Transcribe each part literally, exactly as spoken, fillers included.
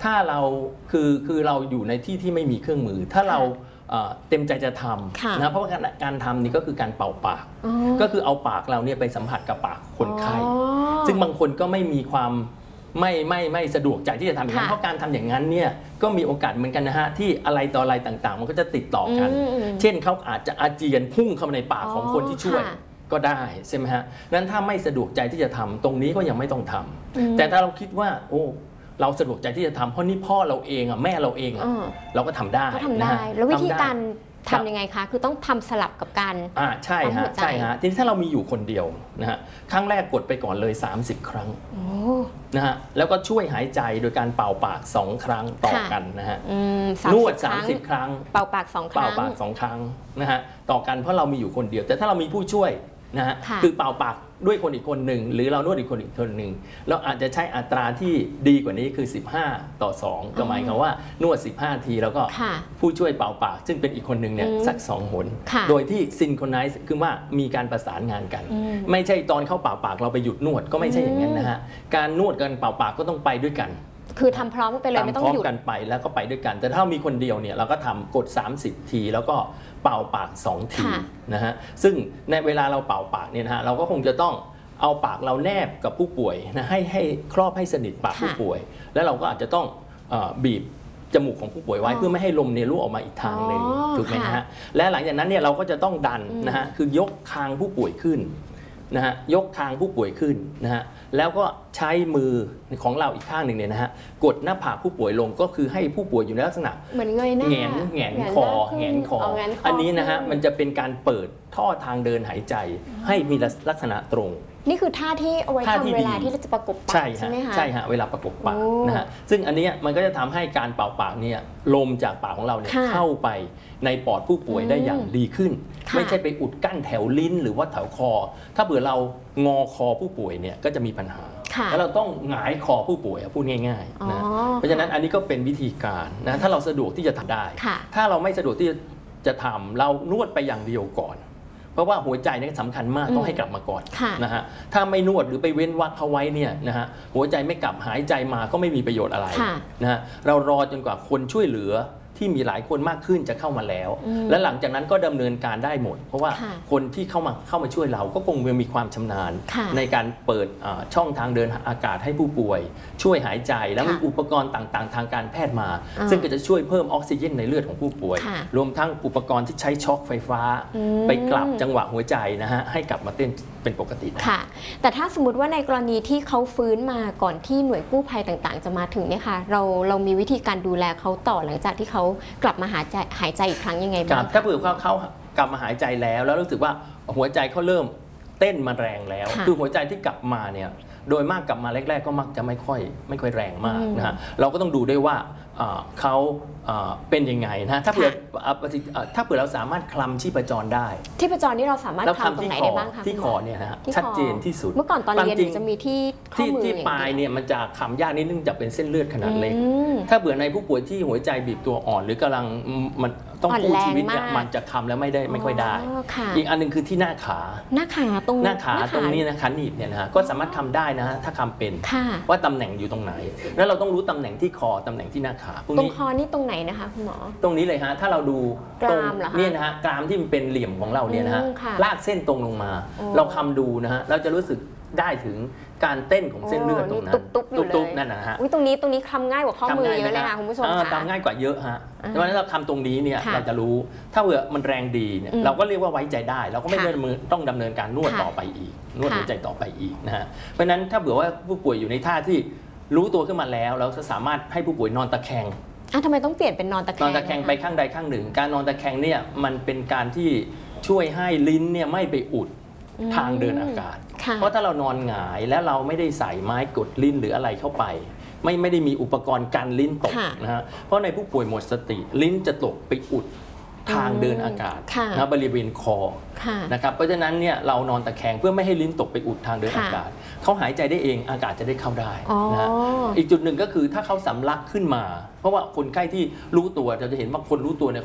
ถ้าเราคือคือเราอยู่ในที่ที่ไม่มีเครื่องมือถ้าเราเต็มใจจะทำนะเพราะว่าการทำนี่ก็คือการเป่าปากก็คือเอาปากเราเนี่ยไปสัมผัสกับปากคนไข้ซึ่งบางคนก็ไม่มีความไม่ไม่ไม่สะดวกใจที่จะทำอย่างนั้นเพราะการทำอย่างนั้นเนี่ยก็มีโอกาสเหมือนกันนะฮะที่อะไรต่ออะไรต่างๆมันก็จะติดต่อกันเช่นเขาอาจจะอาเจียนพุ่งเข้ามาในปากของคนที่ช่วยก็ได้ใช่ไหมฮะนั้นถ้าไม่สะดวกใจที่จะทำตรงนี้ก็ยังไม่ต้องทำแต่ถ้าเราคิดว่าโอ้เราสะดวกใจที่จะทำเพราะนี่พ่อเราเองอ่ะแม่เราเองอ่ะเราก็ทำได้ก็ทำได้แล้ววิธีการทำยังไงคะคือต้องทำสลับกับการอ่าใช่ฮะใช่ฮะทีนี้ถ้าเรามีอยู่คนเดียวนะฮะครั้งแรกกดไปก่อนเลยสามสิบครั้งนะฮะแล้วก็ช่วยหายใจโดยการเป่าปากสองครั้งต่อกันนะฮะนวดสามสิบครั้งเป่าปากสองครั้งเป่าปากสองครั้งนะฮะต่อกันเพราะเรามีอยู่คนเดียวแต่ถ้าเรามีผู้ช่วยนะฮะคือเป่าปากด้วยคนอีกคนหนึ่งหรือเรานวดอีกคนอีกคนหนึ่งเราอาจจะใช้อัตราที่ดีกว่านี้คือสิบห้าต่อสองก็หมายความว่านวดสิบห้าทีแล้วก็ผู้ช่วยเป่าปากซึ่งเป็นอีกคนหนึ่งเนี่ยสักสองหนโดยที่ซินโครไนซ์คือว่ามีการประสานงานกันไม่ใช่ตอนเข้าเป่าปากเราไปหยุดนวดก็ไม่ใช่อย่างนั้นนะฮะการนวดกันเป่าปากก็ต้องไปด้วยกันคือทำพร้อมกันไปเลยไม่ต้องหยุดกันไปแล้วก็ไปด้วยกันแต่ถ้ามีคนเดียวเนี่ยเราก็ทำกดสามสิบทีแล้วก็เป่าปากสองทีนะฮะซึ่งในเวลาเราเป่าปากเนี่ยนะฮะเราก็คงจะต้องเอาปากเราแนบกับผู้ป่วยนะให้ให้ครอบให้สนิทปากผู้ป่วยแล้วเราก็อาจจะต้องบีบจมูกของผู้ป่วยไว้เพื่อไม่ให้ลมเนี่ยรั่วออกมาอีกทางหนึ่งถูกไหมฮะและหลังจากนั้นเนี่ยเราก็จะต้องดันนะฮะคือยกคางผู้ป่วยขึ้นนะฮะยกคางผู้ป่วยขึ้นนะฮะแล้วก็ใช้มือของเราอีกข้างหนึ่งเนี่ยนะฮะกดหน้าผากผู้ป่วยลงก็คือให้ผู้ป่วยอยู่ในลักษณะเหมือนเงยหน้าแงนแงนคอแงนคออันนี้นะฮะมันจะเป็นการเปิดท่อทางเดินหายใจให้มีลักษณะตรงนี่คือท่าที่เอาไว้ทำเวลาที่เราจะประกบปากใช่ไหมคะใช่ฮะเวลาประกบปากนะฮะซึ่งอันนี้มันก็จะทำให้การเป่าปากเนี่ยลมจากปากของเราเนี่ยเข้าไปในปอดผู้ป่วยได้อย่างดีขึ้นไม่ใช่ไปอุดกั้นแถวลิ้นหรือว่าแถวคอถ้าเผื่อเรางอคอผู้ป่วยเนี่ยก็จะมีปัญหาแล้วเราต้องหงายคอผู้ป่วยพูดง่ายๆนะเพราะฉะนั้นอันนี้ก็เป็นวิธีการนะถ้าเราสะดวกที่จะทำได้ถ้าเราไม่สะดวกที่จะทำเรานวดไปอย่างเดียวก่อนเพราะว่าหัวใจนี่สำคัญมากต้องให้กลับมาก่อนนะฮะถ้าไม่นวดหรือไปเว้นวรรคเขาไว้เนี่ยนะฮะหัวใจไม่กลับหายใจมาก็ไม่มีประโยชน์อะไรนะฮะเรารอจนกว่าคนช่วยเหลือที่มีหลายคนมากขึ้นจะเข้ามาแล้วและหลังจากนั้นก็ดำเนินการได้หมดเพราะว่าคนที่เข้ามาเข้ามาช่วยเราก็คงมีความชำนาญในการเปิดช่องทางเดินอากาศให้ผู้ป่วยช่วยหายใจแล้วมีอุปกรณ์ต่างๆทางการแพทย์มาซึ่งก็จะช่วยเพิ่มออกซิเจนในเลือดของผู้ป่วยรวมทั้งอุปกรณ์ที่ใช้ช็อคไฟฟ้าไปกลับจังหวะหัวใจนะฮะให้กลับมาเต้นเป็นปกติค่ะแต่ถ้าสมมติว่าในกรณีที่เขาฟื้นมาก่อนที่หน่วยกู้ภัยต่างๆจะมาถึงเนี่ยค่ะเราเรามีวิธีการดูแลเขาต่อหลังจากที่เขากลับมาหายใจหายใจอีกครั้งยังไงบ้างถ้าเผื่อเขาเขากลับมาหายใจแล้วแล้วรู้สึกว่าหัวใจเขาเริ่มเต้นมาแรงแล้วคือหัวใจที่กลับมาเนี่ยโดยมากกลับมาแรกๆก็มักจะไม่ค่อยไม่ค่อยแรงมากนะฮะเราก็ต้องดูด้วยว่าเขาเป็นยังไงนะถ้าเผื่อถ้าเผื่อเราสามารถคลำชีพจรได้ชีพจรที่เราสามารถคลำตรงไหนได้บ้างคะที่คอเนี่ยนะฮะชัดเจนที่สุดเมื่อก่อนตอนเรียนจะมีที่ข้อมือที่ปลายเนี่ยมันจะคลำยากนิดนึงจะเป็นเส้นเลือดขนาดเล็กถ้าเผื่อในผู้ป่วยที่หัวใจบีบตัวอ่อนหรือกำลังมันต้องกู้ชีวิตเนี่ยมันจะคลำแล้วไม่ได้ไม่ค่อยได้อีกอันนึงคือที่หน้าขาหน้าขาตรงหน้าขาตรงนี้นะขาหนีบเนี่ยนะฮะก็สามารถคลำได้นะฮะถ้าคลำเป็นว่าตำแหน่งอยู่ตรงไหนแล้วเราต้องรู้ตำแหน่งที่คอตำแหน่งที่หน้าขาตรงคอนี่ตรงไหนนะคะคุณหมอตรงนี้เลยฮะถ้าเราดูกรามเหรอคะเนี่ยนะฮะกรามที่มันเป็นเหลี่ยมของเราเนี่ยนะฮะลากเส้นตรงลงมาเราคำดูนะฮะเราจะรู้สึกได้ถึงการเต้นของเส้นเลือดตรงนั้นตุ๊บๆนั่นนะฮะตรงนี้ตรงนี้คำง่ายกว่าข้อมือเยอะเลยค่ะคุณผู้ชมค่ะคำง่ายกว่าเยอะฮะเพราะฉะนั้นเราคำตรงนี้เนี่ยเราจะรู้ถ้าเผื่อมันแรงดีเนี่ยเราก็เรียกว่าไว้ใจได้เราก็ไม่ต้องดำเนินการนวดต่อไปอีกนวดหัวใจต่อไปอีกนะฮะเพราะฉะนั้นถ้าเผื่อว่าผู้ป่วยอยู่ในท่าที่รู้ตัวขึ้นมาแล้วเราจะสามารถให้ผู้ป่วยนอนตะแคงอ่ะทำไมต้องเปลี่ยนเป็นนอนตะแคงนอนตะแคงไปข้างใดข้างหนึ่งการนอนตะแคงเนี่ยมันเป็นการที่ช่วยให้ลิ้นเนี่ยไม่ไปอุดทางเดินอากาศเพราะถ้าเรานอนหงายแล้วเราไม่ได้ใส่ไม้กดลิ้นหรืออะไรเข้าไปไม่ไม่ได้มีอุปกรณ์กันลิ้นตกนะฮะเพราะในผู้ป่วยหมดสติลิ้นจะตกไปอุดทางเดินอากาศนะบริเวณคอนะครับเพราะฉะนั้นเนี่ยเรานอนตะแคงเพื่อไม่ให้ลิ้นตกไปอุดทางเดินอากาศเขาหายใจได้เองอากาศจะได้เข้าได้นะฮะอีกจุดหนึ่งก็คือถ้าเขาสำลักขึ้นมาเพราะว่าคนไข้ที่รู้ตัวเราจะเห็นว่าคนรู้ตัวเนี่ยเขาจะ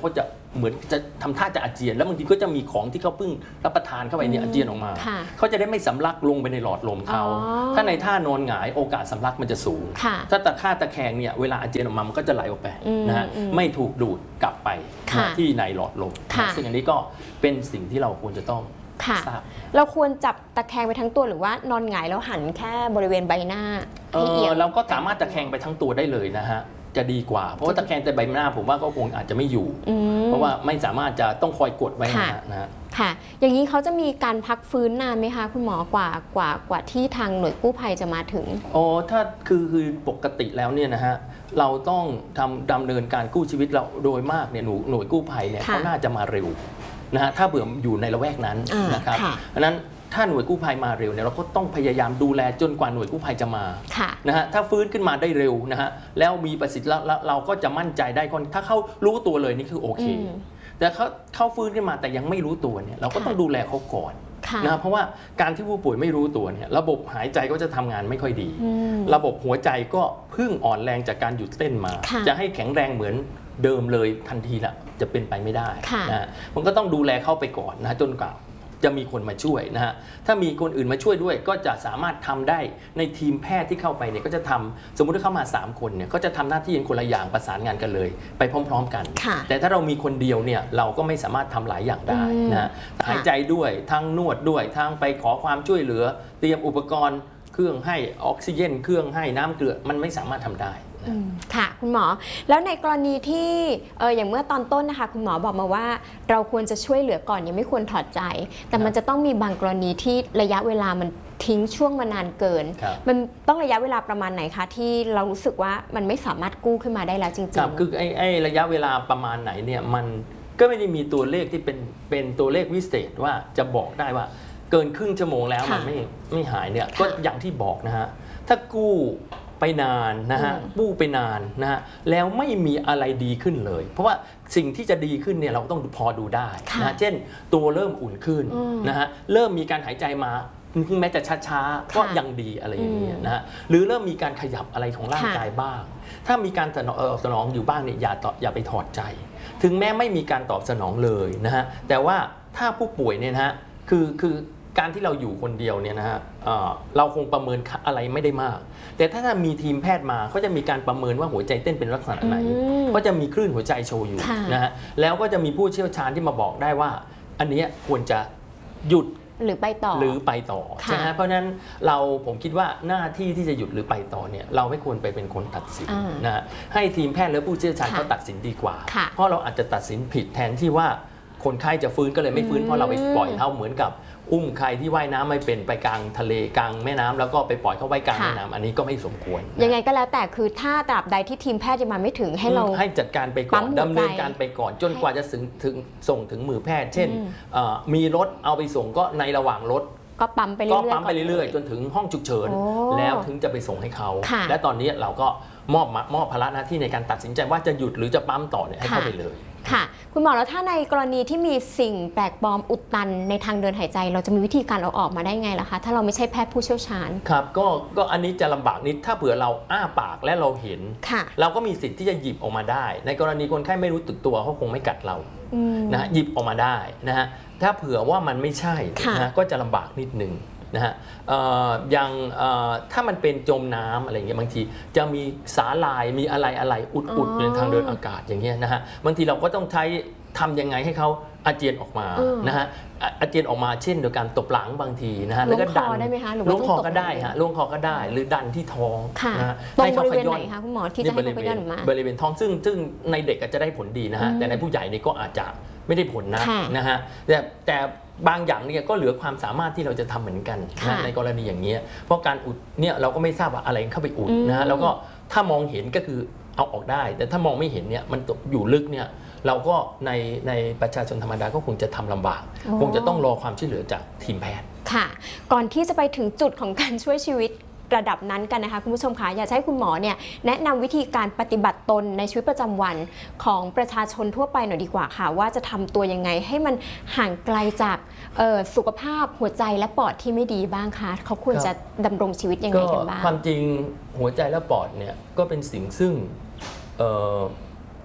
เหมือนจะทำท่าจะอาเจียนแล้วบางทีก็จะมีของที่เขาเพิ่งรับประทานเข้าไปเนี่ยอาเจียนออกมาเขาจะได้ไม่สำลักลงไปในหลอดลมเขาถ้าในท่านอนหงายโอกาสสำลักมันจะสูงถ้าตะท่าตะแคงเนี่ยเวลาอาเจียนออกมามันก็จะไหลออกไปนะฮะไม่ถูกดูดกลับไปที่ในหลอดลมซึ่งอันนี้ก็เป็นสิ่งที่เราควรจะต้องทราบเราควรจับตะแคงไปทั้งตัวหรือว่านอนหงายแล้วหันแค่บริเวณใบหน้าให้เอียงเราก็สามารถตะแคงไปทั้งตัวได้เลยนะฮะจะดีกว่าเพราะว่าตะแคงแต่ใบหน้าผมว่าก็คงอาจจะไม่อยู่เพราะว่าไม่สามารถจะต้องคอยกดไว้นะฮะค่ะอย่างนี้เขาจะมีการพักฟื้นนานไหมคะคุณหมอกว่ากว่ากว่าที่ทางหน่วยกู้ภัยจะมาถึงอ๋อถ้าคือคือปกติแล้วเนี่ยนะฮะเราต้องทำดำเนินการกู้ชีวิตเราโดยมากเนี่ยหน่วยกู้ภัยเนี่ยเขาน่าจะมาเร็วนะฮะถ้าเบื่ออยู่ในละแวกนั้นนะครับเพราะนั้นถ้าหน่วยกู้ภัยมาเร็วเนี่ยเราก็ต้องพยายามดูแลจนกว่าหน่วยกู้ภัยจะมานะฮะถ้าฟื้นขึ้นมาได้เร็วนะฮะแล้วมีประสิทธิภาพเราก็จะมั่นใจได้คนถ้าเขารู้ตัวเลยนี่คือโอเคแต่เขาเขาฟื้นขึ้นมาแต่ยังไม่รู้ตัวเนี่ยเราก็ต้องดูแลเขาก่อนนะเพราะว่าการที่ผู้ป่วยไม่รู้ตัวเนี่ยระบบหายใจก็จะทำงานไม่ค่อยดีระบบหัวใจก็เพิ่งอ่อนแรงจากการหยุดเต้นมาจะให้แข็งแรงเหมือนเดิมเลยทันทีละจะเป็นไปไม่ได้นะมันก็ต้องดูแลเข้าไปก่อนนะจนกว่าจะมีคนมาช่วยนะฮะถ้ามีคนอื่นมาช่วยด้วยก็จะสามารถทำได้ในทีมแพทย์ที่เข้าไปเนี่ยก็จะทำสมมุติถ้าเข้ามาสามคนเนี่ยก็จะทำหน้าที่กันคนละอย่างประสานงานกันเลยไปพร้อมๆกันแต่ถ้าเรามีคนเดียวเนี่ยเราก็ไม่สามารถทำหลายอย่างได้นะหายใจด้วยทั้งนวดด้วยทั้งไปขอความช่วยเหลือเตรียมอุปกรณ์เครื่องให้ออกซิเจนเครื่องให้น้ำเกลือมันไม่สามารถทำได้ค่ะคุณหมอแล้วในกรณีที่เอออย่างเมื่อตอนต้นนะคะคุณหมอบอกมาว่าเราควรจะช่วยเหลือก่อนยังไม่ควรถอดใจแต่มันจะต้องมีบางกรณีที่ระยะเวลามันทิ้งช่วงมานานเกินมันต้องระยะเวลาประมาณไหนคะที่เรารู้สึกว่ามันไม่สามารถกู้ขึ้นมาได้แล้วจริงๆครับคือไอ้ไอ้ระยะเวลาประมาณไหนเนี่ยมันก็ไม่ได้มีตัวเลขที่เป็นเป็นตัวเลขวิเศษว่าจะบอกได้ว่าเกินครึ่งชั่วโมงแล้วมันไม่ไม่หายเนี่ยก็อย่างที่บอกนะฮะถ้ากู้ไปนานนะฮะกู้ไปนานนะฮะแล้วไม่มีอะไรดีขึ้นเลยเพราะว่าสิ่งที่จะดีขึ้นเนี่ยเราต้องพอดูได้นะเช่นตัวเริ่มอุ่นขึ้นนะฮะเริ่มมีการหายใจมาแม้จะช้าๆก็ยังดีอะไรอย่างเงี้ยนะฮะหรือเริ่มมีการขยับอะไรของร่างกายบ้างถ้ามีการตอบสนองอยู่บ้างเนี่ยอย่าอย่าไปถอดใจถึงแม้ไม่มีการตอบสนองเลยนะฮะแต่ว่าถ้าผู้ป่วยเนี่ยนะฮะคือคือการที่เราอยู่คนเดียวเนี่ยนะฮะเราคงประเมินอะไรไม่ได้มากแต่ถ้ามีทีมแพทย์มาก็จะมีการประเมินว่าหัวใจเต้นเป็นลักษณะไหนก็จะมีคลื่นหัวใจโชว์อยู่นะฮะแล้วก็จะมีผู้เชี่ยวชาญที่มาบอกได้ว่าอันนี้ควรจะหยุดหรือไปต่อหรือไปต่อใช่ไหมเพราะฉะนั้นเราผมคิดว่าหน้าที่ที่จะหยุดหรือไปต่อเนี่ยเราไม่ควรไปเป็นคนตัดสินนะให้ทีมแพทย์และผู้เชี่ยวชาญเขาตัดสินดีกว่าเพราะเราอาจจะตัดสินผิดแทนที่ว่าคนไข้จะฟื้นก็เลยไม่ฟื้นเพราะเราไปปล่อยเขาเหมือนกับอุ้มใครที่ว่ายน้ำไม่เป็นไปกลางทะเลกลางแม่น้ำแล้วก็ไปปล่อยเขาไว้กลางแม่น้ำอันนี้ก็ไม่สมควรยังไงก็แล้วแต่คือถ้าตราบใดที่ทีมแพทย์ยังมาไม่ถึงให้เราให้จัดการไปก่อนดำเนินการไปก่อนจนกว่าจะถึงถึงส่งถึงมือแพทย์เช่นมีรถเอาไปส่งก็ในระหว่างรถก็ปั๊มไปเรื่อยๆก็ปั๊มไปเรื่อยๆจนถึงห้องฉุกเฉินแล้วถึงจะไปส่งให้เขาและตอนนี้เราก็มอบมอบภาระหน้าที่ในการตัดสินใจว่าจะหยุดหรือจะปั๊มต่อเนี่ยให้เขาไปเลยค่ะคุณหมอแล้วถ้าในกรณีที่มีสิ่งแปลกปลอมอุดตันในทางเดินหายใจเราจะมีวิธีการเอาออกมาได้ไงล่ะคะถ้าเราไม่ใช่แพทย์ผู้เชี่ยวชาญครับก็ก็อันนี้จะลำบากนิดถ้าเผื่อเราอ้าปากและเราเห็นเราก็มีสิทธิ์ที่จะหยิบออกมาได้ในกรณีคนไข้ไม่รู้ตึกตัวเขาคงไม่กัดเรานะหยิบออกมาได้นะฮะถ้าเผื่อว่ามันไม่ใช่นะก็จะลำบากนิดนึงนะฮะอย่างถ้ามันเป็นจมน้ำอะไรเงี้ยบางทีจะมีสาลายมีอะไรอะไรอุดๆในทางเดินอากาศอย่างเงี้ยนะฮะบางทีเราก็ต้องใช้ทำยังไงให้เขาอาเจียนออกมานะฮะอาเจียนออกมาเช่นโดยการตบหลังบางทีนะฮะแล้วก็ดันล้วงคอก็ได้ฮะล้วงคอก็ได้หรือดันที่ท้องนะตรงบริเวณไหนคะคุณหมอที่จะให้เขาย่อนออกมาบริเวณท้องซึ่งซึ่งในเด็กอาจจะได้ผลดีนะฮะแต่ในผู้ใหญ่นี่ก็อาจจะไม่ได้ผลนะนะฮะแต่แต่บางอย่างเนี่ยก็เหลือความสามารถที่เราจะทำเหมือนกันนะในกรณีอย่างนี้เพราะการอุดเนี่ยเราก็ไม่ทราบว่าอะไรเข้าไปอุดนะฮะแล้วก็ถ้ามองเห็นก็คือเอาออกได้แต่ถ้ามองไม่เห็นเนี่ยมันอยู่ลึกเนี่ยเราก็ในในประชาชนธรรมดาก็คงจะทำลำบากคงจะต้องรอความช่วยเหลือจากทีมแพทย์ค่ะก่อนที่จะไปถึงจุดของการช่วยชีวิตระดับนั้นกันนะคะคุณผู้ชมคะอยากให้คุณหมอเนี่ยแนะนำวิธีการปฏิบัติตนในชีวิตประจำวันของประชาชนทั่วไปหน่อยดีกว่าค่ะว่าจะทำตัวยังไงให้มันห่างไกลจากสุขภาพหัวใจและปอดที่ไม่ดีบ้างคะเขาควรจะดำรงชีวิตยังไงกันบ้างความจริงหัวใจและปอดเนี่ยก็เป็นสิ่งซึ่ง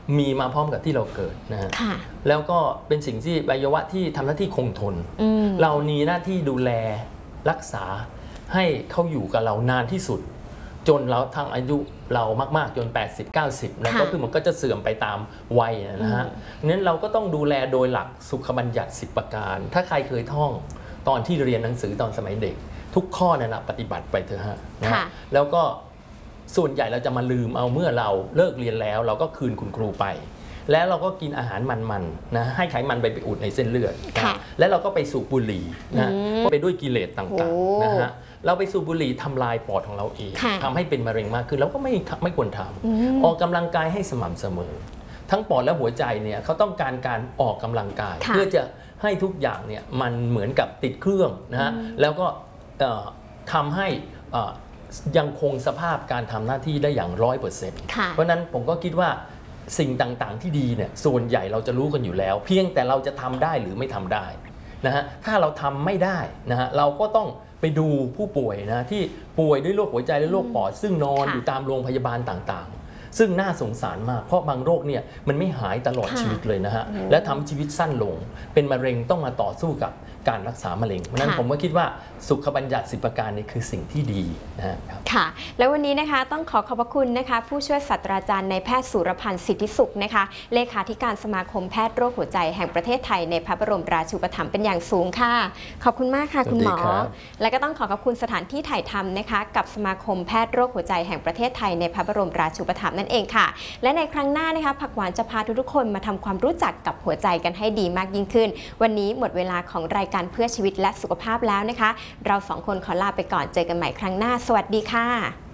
มีมาพร้อมกับที่เราเกิดนะฮะแล้วก็เป็นสิ่งที่อวัยวะที่ทำหน้าที่คงทนเรามีหน้าที่ดูแลรักษาให้เขาอยู่กับเรานานที่สุดจนเราทั้งอายุเรามากๆจนแปดสิบ เก้าสิบแล้วก็คือมันก็จะเสื่อมไปตามวัยนะฮะนั้นเราก็ต้องดูแลโดยหลักสุขบัญญัติสิบประการถ้าใครเคยท่องตอนที่เรียนหนังสือตอนสมัยเด็กทุกข้อนั่นแหละปฏิบัติไปเถอะฮะนะแล้วก็ส่วนใหญ่เราจะมาลืมเอาเมื่อเราเลิกเรียนแล้วเราก็คืนคุณครูไปแล้วเราก็กินอาหารมันๆนะให้ไขมันไปไปอุดในเส้นเลือดนะแล้วเราก็ไปสูบบุหรี่นะก็ไปด้วยกิเลสต่างๆนะฮะเราไปสูบบุหรี่ทำลายปอดของเราเองทำให้เป็นมะเร็งมากขึ้นเราก็ไม่ไม่ควรทำออกกำลังกายให้สม่ำเสมอทั้งปอดและหัวใจเนี่ยเขาต้องการการออกกำลังกายเพื่อจะให้ทุกอย่างเนี่ยมันเหมือนกับติดเครื่องนะฮะแล้วก็ทำให้ยังคงสภาพการทำหน้าที่ได้อย่างร้อยเปอร์เซ็นต์เพราะนั้นผมก็คิดว่าสิ่งต่างๆที่ดีเนี่ยส่วนใหญ่เราจะรู้กันอยู่แล้วเพียงแต่เราจะทำได้หรือไม่ทำได้นะฮะถ้าเราทำไม่ได้นะฮะเราก็ต้องไปดูผู้ป่วยนะที่ป่วยด้วยโรคหัวใจและโรคปอดซึ่งนอนอยู่ตามโรงพยาบาลต่างๆซึ่งน่าสงสารมากเพราะบางโรคเนี่ยมันไม่หายตลอดชีวิตเลยนะฮะและทำชีวิตสั้นลงเป็นมะเร็งต้องมาต่อสู้กับการรักษามะเร็งเพราะนั้นผมก็คิดว่าสุขบัญญัติสิบประการนี้คือสิ่งที่ดีนะครับค่ะแล้ววันนี้นะคะต้องขอขอบพระคุณนะคะผู้ช่วยศาสตราจารย์นายแพทย์สุรพันธ์สิทธิสุขนะคะเลขาธิการสมาคมแพทย์โรคหัวใจแห่งประเทศไทยในพระบรมราชูปถัมภ์เป็นอย่างสูงค่ะขอบคุณมากค่ะคุณหมอและก็ต้องขอขอบคุณสถานที่ถ่ายทำนะคะกับสมาคมแพทย์โรคหัวใจแห่งประเทศไทยในพระบรมราชูปถัมภ์นั่นเองค่ะและในครั้งหน้านะคะผักหวานจะพาทุกๆคนมาทำความรู้จักกับหัวใจกันให้ดีมากยิ่งขึ้นวันนี้หมดเวลาของรายการเพื่อชีวิตและสุขภาพแล้วนะคะเราสองคนขอลาไปก่อนเจอกันใหม่ครั้งหน้าสวัสดีค่ะ